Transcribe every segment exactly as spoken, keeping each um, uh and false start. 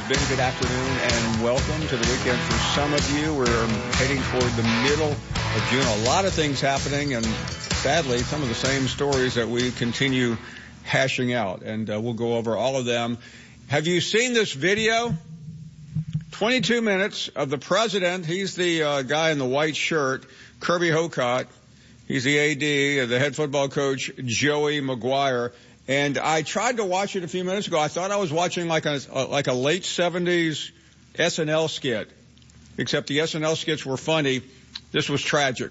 been. Good afternoon and welcome to the weekend for some of you. We're heading toward the middle of June. A lot of things happening, and sadly, some of the same stories that we continue hashing out, and uh, we'll go over all of them. Have you seen this video? twenty-two minutes of the president. He's the uh, guy in the white shirt, Kirby Hocutt. He's the A D, the head football coach, Joey McGuire. And I tried to watch it a few minutes ago. I thought I was watching like a, like a late seventies S N L skit, except the S N L skits were funny. This was tragic.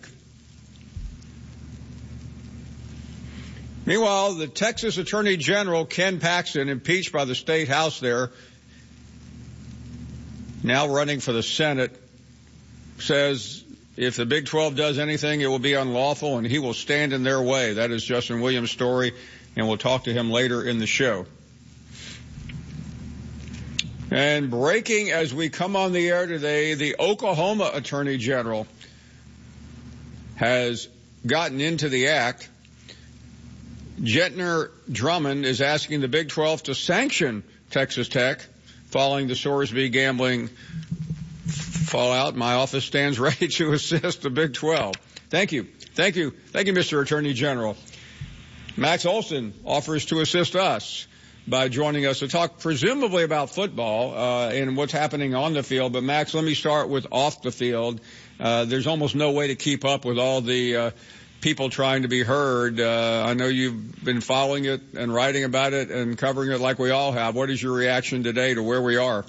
Meanwhile, the Texas Attorney General, Ken Paxton, impeached by the state house there, now running for the Senate, says if the Big twelve does anything, it will be unlawful, and he will stand in their way. That is Justin Williams' story, and we'll talk to him later in the show. And breaking as we come on the air today, the Oklahoma Attorney General has gotten into the act. Gentner Drummond is asking the Big twelve to sanction Texas Tech following the Sorsby gambling fallout. My office stands ready to assist the Big twelve. Thank you. Thank you. Thank you, Mister Attorney General. Max Olson offers to assist us by joining us to talk presumably about football uh, and what's happening on the field. But, Max, let me start with off the field. Uh, there's almost no way to keep up with all the uh, people trying to be heard. Uh, I know you've been following it and writing about it and covering it like we all have. What is your reaction today to where we are?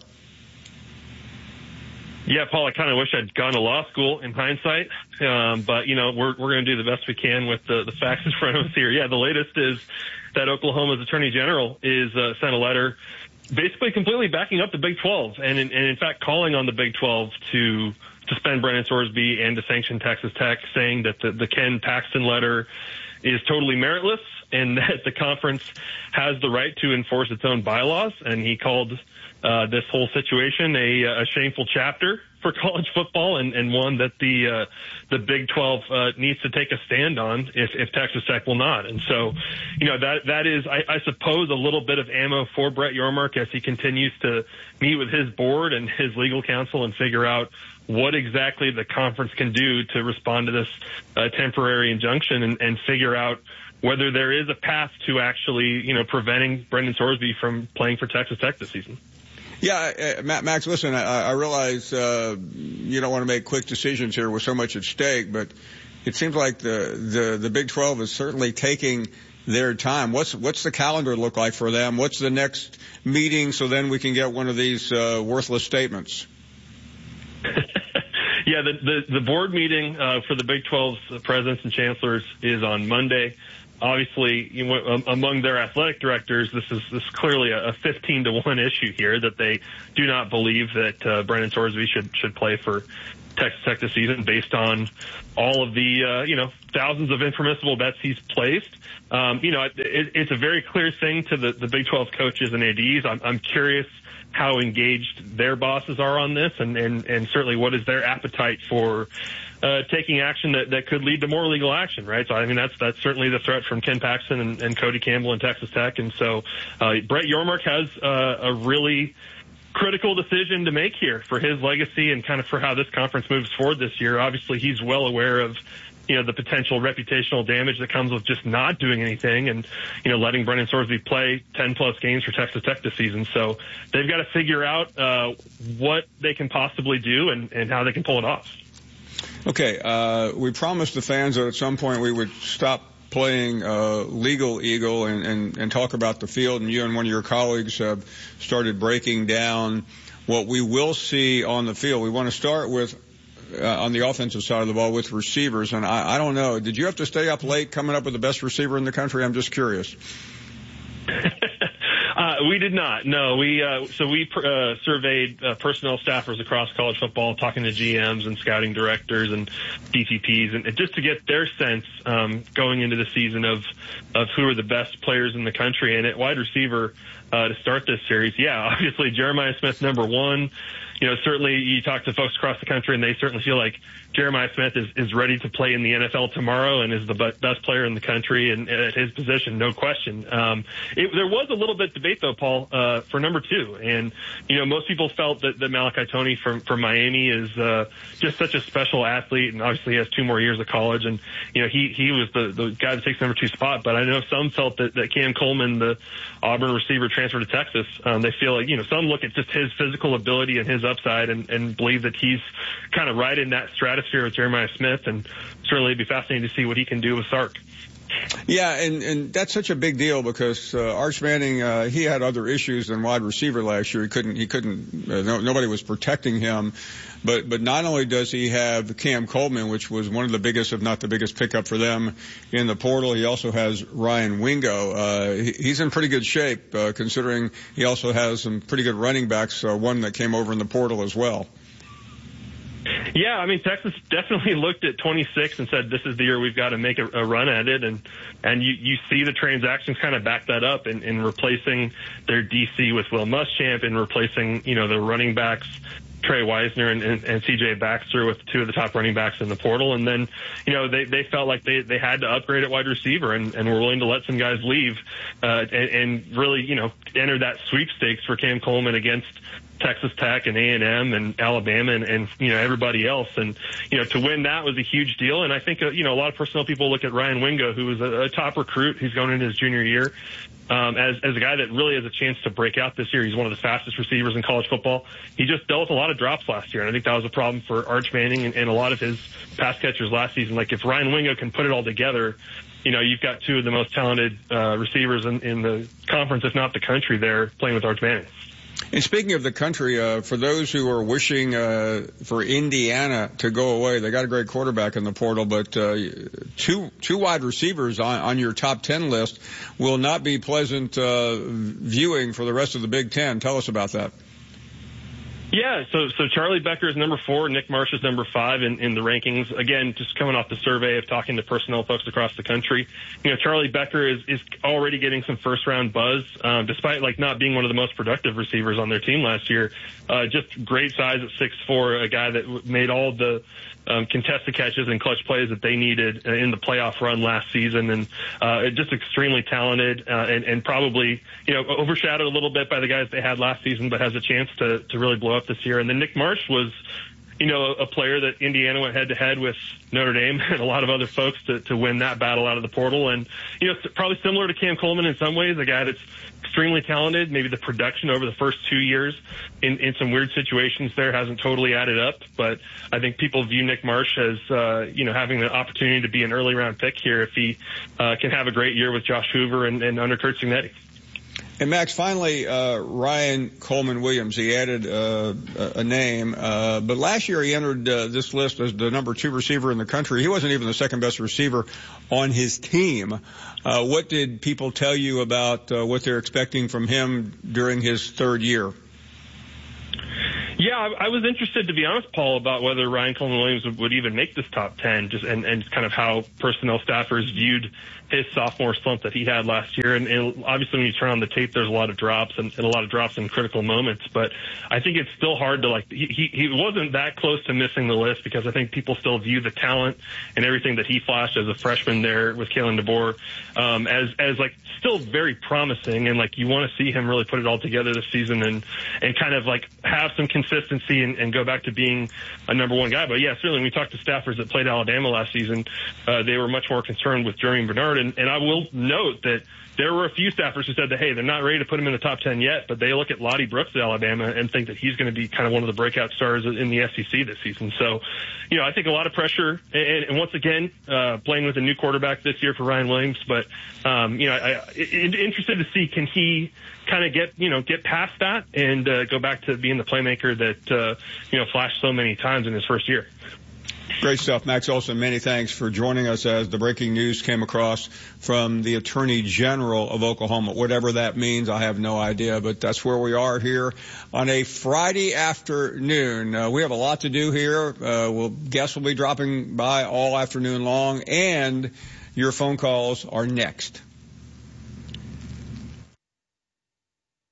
Yeah, Paul, I kind of wish I'd gone to law school in hindsight. Um, but, you know, we're, we're going to do the best we can with the, the facts in front of us here. Yeah, the latest is that Oklahoma's Attorney General is uh, sent a letter basically completely backing up the Big twelve and, in, and in fact, calling on the Big twelve to suspend Brennan Sorsby and to sanction Texas Tech, saying that the, the Ken Paxton letter is totally meritless and that the conference has the right to enforce its own bylaws. And he called Uh, this whole situation a, a shameful chapter for college football, and, and one that the uh, the Big twelve uh, needs to take a stand on if, if Texas Tech will not. And so, you know, that that is, I, I suppose, a little bit of ammo for Brett Yormark as he continues to meet with his board and his legal counsel and figure out what exactly the conference can do to respond to this uh, temporary injunction and, and figure out whether there is a path to actually, you know, preventing Brennan Sorsby from playing for Texas Tech this season. Yeah, uh, Max, listen, I, I realize uh, you don't want to make quick decisions here with so much at stake, but it seems like the, the, the Big twelve is certainly taking their time. What's what's the calendar look like for them? What's the next meeting so then we can get one of these uh, worthless statements? Yeah, the, the, the board meeting uh, for the Big twelve's presidents and chancellors is on Monday. Obviously, you know, among their athletic directors, this is, this is clearly a fifteen to one issue here that they do not believe that uh, Brennan Sorsby should should play for Texas Tech this season based on all of the, uh, you know, thousands of impermissible bets he's placed. Um, you know, it, it's a very clear thing to the, the Big twelve coaches and A Ds. I'm, I'm curious how engaged their bosses are on this, and, and, and certainly what is their appetite for uh, taking action that, that could lead to more legal action, right? So, I mean, that's that's certainly the threat from Ken Paxton and, and Cody Campbell and Texas Tech. And so uh, Brett Yormark has uh, a really critical decision to make here for his legacy and kind of for how this conference moves forward this year. Obviously, he's well aware of, you know, the potential reputational damage that comes with just not doing anything and, you know, letting Brennan Sorsby play ten plus games for Texas Tech this season. So they've got to figure out uh, what they can possibly do and, and how they can pull it off. Okay. Uh, we promised the fans that at some point we would stop playing uh, Legal Eagle and, and, and talk about the field, and you and one of your colleagues have started breaking down what we will see on the field. We want to start with Uh, on the offensive side of the ball with receivers. And I, I don't know, did you have to stay up late coming up with the best receiver in the country? I'm just curious. uh, we did not. No, we, uh, so we, uh, surveyed uh, personnel staffers across college football, talking to G Ms and scouting directors and D T Ps, and, and just to get their sense, um, going into the season of, of who are the best players in the country. And at wide receiver, uh, to start this series. Yeah, obviously Jeremiah Smith, number one. You know, certainly you talk to folks across the country and they certainly feel like Jeremiah Smith is, is ready to play in the N F L tomorrow and is the best player in the country and at his position, no question. Um, it, there was a little bit of debate though, Paul, uh, for number two. And, you know, most people felt that, that Malachi Toney from, from Miami is, uh, just such a special athlete and obviously he has two more years of college and, you know, he, he was the, the guy that takes number two spot. But I know some felt that, that Cam Coleman, the Auburn receiver transferred to Texas, um, they feel like, you know, some look at just his physical ability and his upside and, and believe that he's kind of right in that stratosphere with Jeremiah Smith, and certainly it'd be fascinating to see what he can do with Sark. Yeah, and, and that's such a big deal because uh, Arch Manning, uh, he had other issues than wide receiver last year. He couldn't, he couldn't, uh, no, nobody was protecting him. But, but not only does he have Cam Coleman, which was one of the biggest, if not the biggest pickup for them in the portal, he also has Ryan Wingo. Uh, he, he's in pretty good shape, uh, considering he also has some pretty good running backs, uh, one that came over in the portal as well. Yeah, I mean, Texas definitely looked at twenty-six and said, this is the year we've got to make a, a run at it. And, and you, you see the transactions kind of back that up in, in replacing their D C with Will Muschamp and replacing, you know, the running backs, Trey Wisner and, and, and C J Baxter with two of the top running backs in the portal. And then, you know, they, they felt like they, they had to upgrade at wide receiver and, and were willing to let some guys leave, uh, and, and really, you know, enter that sweepstakes for Cam Coleman against Texas Tech and A and M and Alabama and, and, you know, everybody else. And, you know, to win that was a huge deal. And I think, uh, you know, a lot of personnel people look at Ryan Wingo, who was a, a top recruit. He's going into his junior year, um, as, as a guy that really has a chance to break out this year. He's one of the fastest receivers in college football. He just dealt with a lot of drops last year. And I think that was a problem for Arch Manning and, and a lot of his pass catchers last season. Like if Ryan Wingo can put it all together, you know, you've got two of the most talented, uh, receivers in, in the conference, if not the country there playing with Arch Manning. And speaking of the country, uh, for those who are wishing uh, for Indiana to go away, they got a great quarterback in the portal, but uh, two two wide receivers on, on your top ten list will not be pleasant uh, viewing for the rest of the Big Ten. Tell us about that. Yeah, so so Charlie Becker is number four, Nick Marsh is number five in, in the rankings. Again, just coming off the survey of talking to personnel folks across the country, you know, Charlie Becker is is already getting some first round buzz, um, despite like not being one of the most productive receivers on their team last year. Uh, just great size at six four, a guy that made all the um, contested catches and clutch plays that they needed in the playoff run last season, and uh, just extremely talented, uh, and, and probably, you know, overshadowed a little bit by the guys they had last season, but has a chance to to really blow up this year. And then Nick Marsh was, you know, a player that Indiana went head to head with Notre Dame and a lot of other folks to, to win that battle out of the portal. And, you know, probably similar to Cam Coleman in some ways, a guy that's extremely talented. Maybe the production over the first two years in, in some weird situations there hasn't totally added up. But I think people view Nick Marsh as, uh, you know, having the opportunity to be an early round pick here if he uh, can have a great year with Josh Hoover and, and under Kurt Cignetti. And Max, finally, uh, Ryan Coleman Williams, he added, uh, a name, uh, but last year he entered, uh, this list as the number two receiver in the country. He wasn't even the second best receiver on his team. Uh, what did people tell you about, uh, what they're expecting from him during his third year? Yeah, I, I was interested, to be honest, Paul, about whether Ryan Coleman Williams would, would even make this top ten, just and, and kind of how personnel staffers viewed his sophomore slump that he had last year. And, and obviously when you turn on the tape, there's a lot of drops and, and a lot of drops in critical moments. But I think it's still hard to, like, he, he, he wasn't that close to missing the list because I think people still view the talent and everything that he flashed as a freshman there with Kalen DeBoer, um, as, as like still very promising. And like, you want to see him really put it all together this season and, and kind of like have some consistency and, and go back to being a number one guy. But yeah, certainly when we talked to staffers that played Alabama last season, uh, they were much more concerned with Jeremy Bernard. And, and I will note that there were a few staffers who said that, hey, they're not ready to put him in the top ten yet, but they look at Lottie Brooks at Alabama and think that he's going to be kind of one of the breakout stars in the S E C this season. So, you know, I think a lot of pressure. And, and once again, uh, playing with a new quarterback this year for Ryan Williams. But, um, you know, I, I, interested to see, can he kind of get, you know, get past that and uh, go back to being the playmaker that, uh, you know, flashed so many times in his first year. Great stuff. Max Olson, many thanks for joining us as the breaking news came across from the Attorney General of Oklahoma. Whatever that means, I have no idea, but that's where we are here on a Friday afternoon. Uh, we have a lot to do here. Uh, we'll, guests will be dropping by all afternoon long, and your phone calls are next.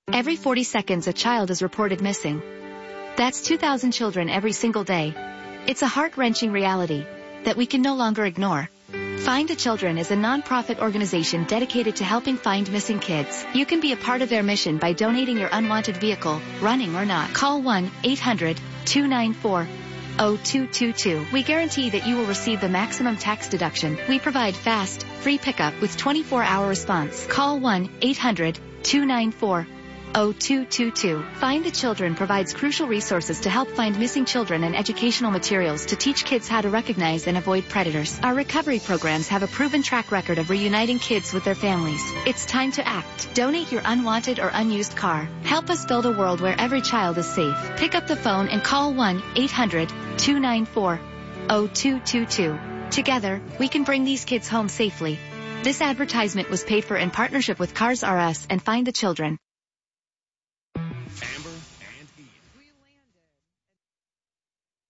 Every forty seconds a child is reported missing. That's two thousand children every single day. It's a heart-wrenching reality that we can no longer ignore. Find the Children is a non-profit organization dedicated to helping find missing kids. You can be a part of their mission by donating your unwanted vehicle, running or not. Call one eight hundred two nine four zero two two two. We guarantee that you will receive the maximum tax deduction. We provide fast, free pickup with twenty-four hour response. Call one eight hundred two nine four zero two two two. Find the Children provides crucial resources to help find missing children and educational materials to teach kids how to recognize and avoid predators. Our recovery programs have a proven track record of reuniting kids with their families. It's time to act. Donate your unwanted or unused car. Help us build a world where every child is safe. Pick up the phone and call one eight hundred two nine four zero two two two. Together, we can bring these kids home safely. This advertisement was paid for in partnership with Cars R Us and Find the Children.